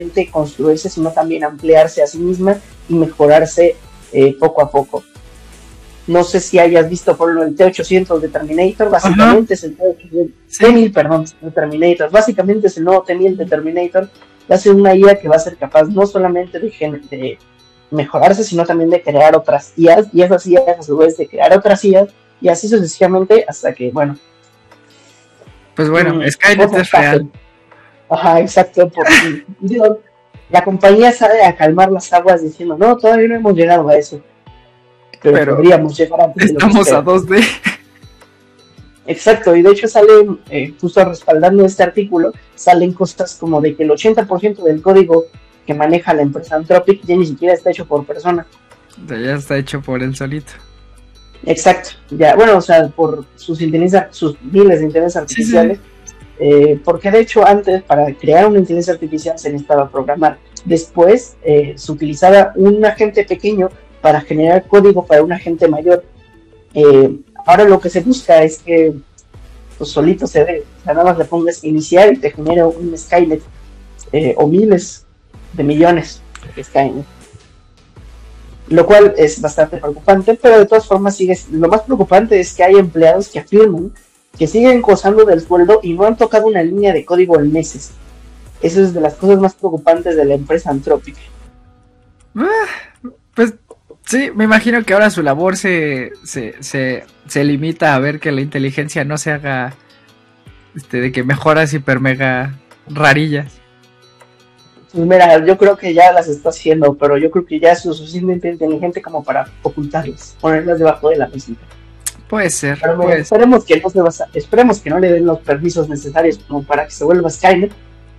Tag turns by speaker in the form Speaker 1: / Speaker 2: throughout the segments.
Speaker 1: construirse, sino también ampliarse a sí misma y mejorarse poco a poco. No sé si hayas visto por ejemplo el T-800 de Terminator, básicamente es el T-1000, perdón, de Terminator, básicamente es el nuevo T-1000 de Terminator, que hace una IA que va a ser capaz no solamente de mejorarse, sino también de crear otras IAs, y esas IAs a su vez de crear otras IAs, y así sucesivamente hasta que, bueno.
Speaker 2: Pues bueno, Skynet es real.
Speaker 1: Ajá, exacto, porque digo, la compañía sabe a calmar las aguas diciendo, no, todavía no hemos llegado a eso. Pero podríamos llegar antes.
Speaker 2: Estamos a 2D.
Speaker 1: Exacto, y de hecho salen, justo respaldando este artículo, salen cosas como de que el 80% del código que maneja la empresa Anthropic ya ni siquiera está hecho por persona.
Speaker 2: Ya está hecho por él solito.
Speaker 1: Exacto, ya, bueno, o sea, por sus miles de inteligencias artificiales, porque de hecho antes para crear una inteligencia artificial se necesitaba programar. Después se utilizaba un agente pequeño para generar código para un agente mayor. Ahora lo que se busca es que pues, solito se dé, o sea, nada más le pongas iniciar y te genera un Skynet, o miles de millones de Skynet. Lo cual es bastante preocupante, pero de todas formas lo más preocupante es que hay empleados que afirman que siguen gozando del sueldo y no han tocado una línea de código en meses. Eso es de las cosas más preocupantes de la empresa Anthropic.
Speaker 2: Pues sí, me imagino que ahora su labor se limita a ver que la inteligencia no se haga de que mejoras hiper mega rarillas.
Speaker 1: Pues mira, yo creo que ya las está haciendo, pero yo creo que ya es lo suficientemente inteligente como para ocultarlas, ponerlas debajo de la mesita.
Speaker 2: Puede ser.
Speaker 1: Pero mira, esperemos que no le den los permisos necesarios como para que se vuelva Skynet.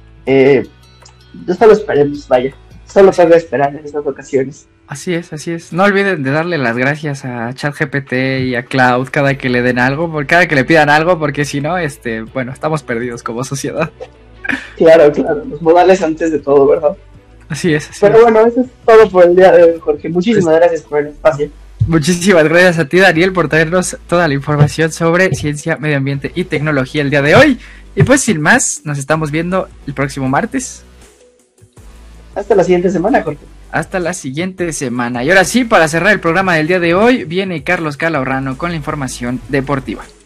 Speaker 1: Solo esperemos, vaya. Solo puedo esperar en estas ocasiones.
Speaker 2: Así es. No olviden de darle las gracias a ChatGPT y a Cloud cada que le den algo, cada que le pidan algo, porque si no, bueno, estamos perdidos como sociedad.
Speaker 1: Claro, los modales antes de todo, ¿verdad?
Speaker 2: Así es.
Speaker 1: Pero bueno, eso es todo por el día de hoy, Jorge. Muchísimas gracias por el espacio.
Speaker 2: Muchísimas gracias a ti, Daniel, por traernos toda la información sobre ciencia, medio ambiente y tecnología el día de hoy. Y pues sin más, nos estamos viendo el próximo martes.
Speaker 1: Hasta la siguiente semana, Jorge.
Speaker 2: Hasta la siguiente semana. Y ahora sí, para cerrar el programa del día de hoy, viene Carlos Calahorrano con la información deportiva.